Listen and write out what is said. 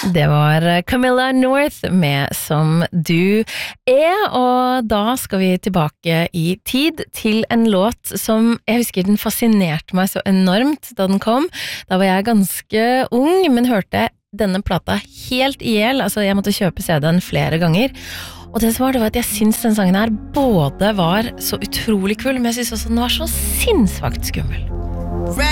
Det var Camilla North med Som du er, og da skal vi tilbake i tid til en låt som jeg husker den fascinerte meg så enormt da den kom. Da var jeg ganske ung, men hørte denne plata helt ihjel, altså jeg måtte kjøpe CD-en flere ganger. Og det som var at jeg synes den sangen her både var så utrolig kul, men jeg synes også den var så sinnssvakt skummel.